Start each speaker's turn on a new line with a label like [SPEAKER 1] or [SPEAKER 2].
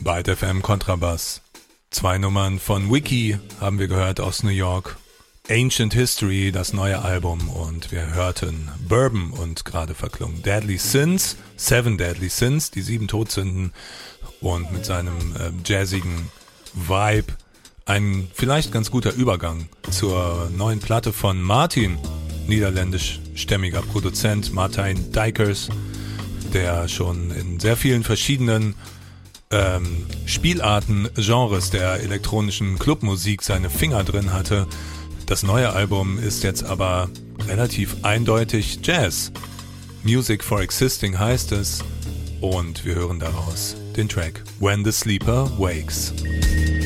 [SPEAKER 1] Byte FM Kontrabass. 2 Nummern von Wiki haben wir gehört aus New York. Ancient History, das neue Album, und wir hörten Bourbon und gerade verklungen Deadly Sins, 7 Deadly Sins, die 7 Todsünden, und mit seinem jazzigen Vibe ein vielleicht ganz guter Übergang zur neuen Platte von Martin, niederländischstämmiger Produzent Martijn Dijkers, der schon in sehr vielen verschiedenen Spielarten, Genres der elektronischen Clubmusik seine Finger drin hatte. Das neue Album ist jetzt aber relativ eindeutig Jazz. Music for Existing heißt es, und wir hören daraus den Track When the Sleeper Wakes.